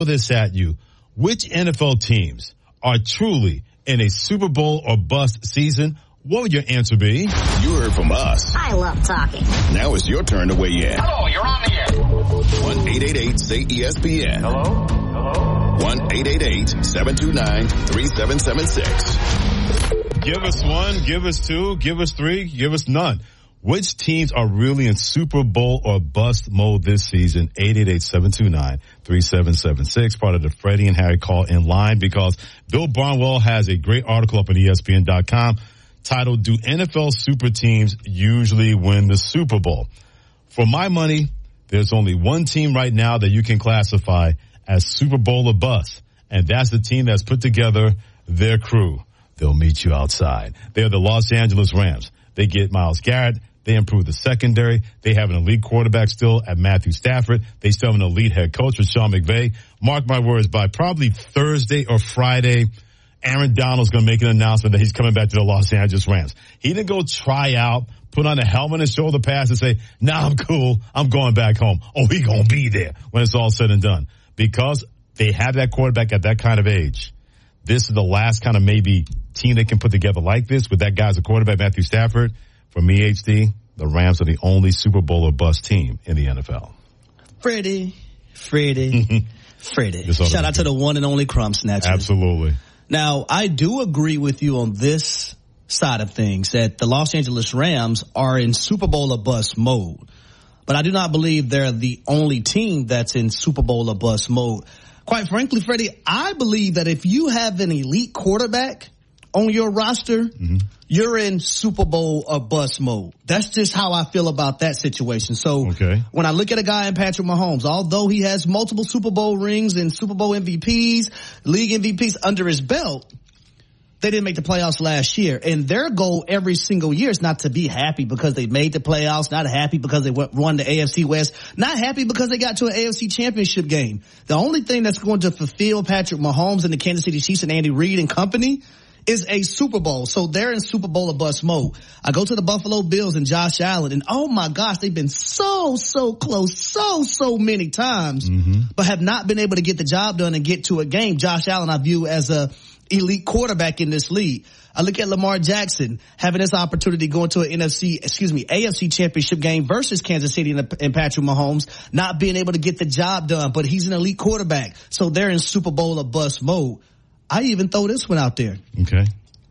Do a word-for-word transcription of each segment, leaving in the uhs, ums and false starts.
this at you. Which N F L teams are truly in a Super Bowl or bust season? What would your answer be? You heard from us. I love talking. Now it's your turn to weigh in. Hello, you're on the air. one eight eight eight say E S P N. Hello? Hello? one eight eight eight seven two nine three seven seven six. Give us one, give us two, give us three, give us none. Which teams are really in Super Bowl or bust mode this season? eight eight eight seven two nine three seven seven six, part of the Freddie and Harry call in line, because Bill Barnwell has a great article up on E S P N dot com titled, Do N F L Super Teams Usually Win the Super Bowl? For my money, there's only one team right now that you can classify as Super Bowl or bust, and that's the team that's put together their crew. They'll meet you outside. They're the Los Angeles Rams. They get Myles Garrett. They improve the secondary. They have an elite quarterback still at Matthew Stafford. They still have an elite head coach with Sean McVay. Mark my words, by probably Thursday or Friday, Aaron Donald's going to make an announcement that he's coming back to the Los Angeles Rams. He didn't go try out, put on a helmet and shoulder pads and say, nah, I'm cool. I'm going back home. Oh, he going to be there when it's all said and done. Because they have that quarterback at that kind of age. This is the last kind of maybe team they can put together like this with that guy as a quarterback, Matthew Stafford. For me, H D, the Rams are the only Super Bowl or bust team in the N F L. Freddie, Freddie, Freddie. Shout out to the one and only Crumb Snatcher. Absolutely. Now, I do agree with you on this side of things, that the Los Angeles Rams are in Super Bowl or bust mode. But I do not believe they're the only team that's in Super Bowl or bust mode. Quite frankly, Freddie, I believe that if you have an elite quarterback on your roster, mm-hmm. you're in Super Bowl or bust mode. That's just how I feel about that situation. So okay. when I look at a guy in Patrick Mahomes, although he has multiple Super Bowl rings and Super Bowl M V Ps, league M V Ps under his belt, they didn't make the playoffs last year. And their goal every single year is not to be happy because they made the playoffs, not happy because they won the A F C West, not happy because they got to an A F C championship game. The only thing that's going to fulfill Patrick Mahomes and the Kansas City Chiefs and Andy Reid and company is a Super Bowl. So they're in Super Bowl or bust mode. I go to the Buffalo Bills and Josh Allen, and oh my gosh, they've been so, so close so, so many times, mm-hmm. but have not been able to get the job done and get to a game. Josh Allen I view as a elite quarterback in this league. I look at Lamar Jackson having this opportunity going to an N F C, excuse me, A F C championship game versus Kansas City and, and Patrick Mahomes, not being able to get the job done, but he's an elite quarterback. So they're in Super Bowl or bust mode. I even throw this one out there. Okay.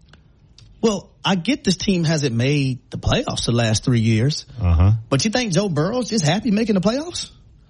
Well, I get this team hasn't made the playoffs the last three years. Uh-huh. But you think Joe Burrow's just happy making the playoffs?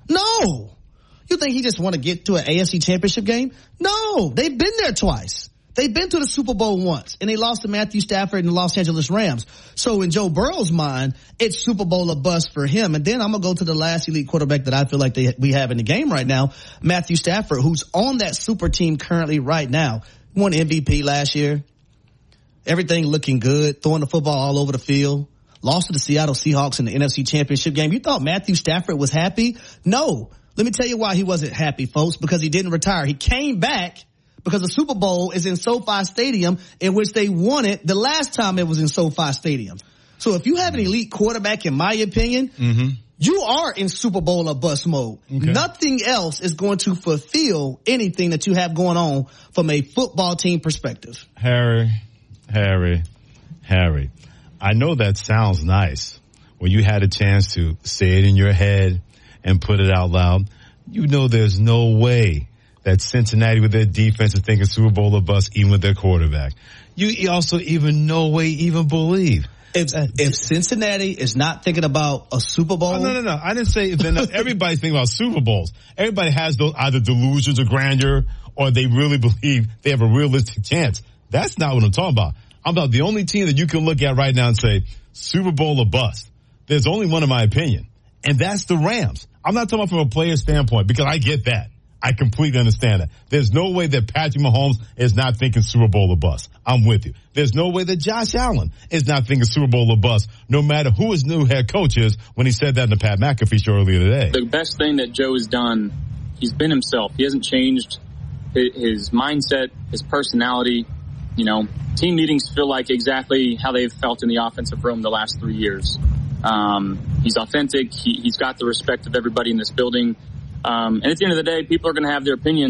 No. You think he just want to get to an A F C championship game? No. They've been there twice. They've been to the Super Bowl once, and they lost to Matthew Stafford and the Los Angeles Rams. So in Joe Burrow's mind, it's Super Bowl or bust for him. And then I'm going to go to the last elite quarterback that I feel like they, we have in the game right now, Matthew Stafford, who's on that super team currently right now. Won M V P last year. Everything looking good, throwing the football all over the field. Lost to the Seattle Seahawks in the N F C championship game. You thought Matthew Stafford was happy? No. Let me tell you why he wasn't happy, folks, because he didn't retire. He came back because the Super Bowl is in SoFi Stadium, in which they won it the last time it was in SoFi Stadium. So if you have an elite quarterback, in my opinion, mm-hmm. you are in Super Bowl or bust mode. Okay. Nothing else is going to fulfill anything that you have going on from a football team perspective. Harry, Harry, Harry, I know that sounds nice when you had a chance to say it in your head and put it out loud. You know there's no way that Cincinnati with their defense is thinking Super Bowl or bust, even with their quarterback. You also even no way even believe. If if Cincinnati is not thinking about a Super Bowl. Oh, no, no, no. I didn't say they're not. Everybody's thinking about Super Bowls. Everybody has those either delusions of grandeur or they really believe they have a realistic chance. That's not what I'm talking about. I'm about the only team that you can look at right now and say Super Bowl or bust. There's only one in my opinion, and that's the Rams. I'm not talking about from a player standpoint because I get that. I completely understand that. There's no way that Patrick Mahomes is not thinking Super Bowl or bust. I'm with you. There's no way that Josh Allen is not thinking Super Bowl or bust, no matter who his new head coach is, when he said that in the Pat McAfee show earlier today. The best thing that Joe has done, he's been himself. He hasn't changed his mindset, his personality. You know, team meetings feel like exactly how they've felt in the offensive room the last three years. Um, he's authentic. He, he's got the respect of everybody in this building. Um, and at the end of the day, people are going to have their opinions.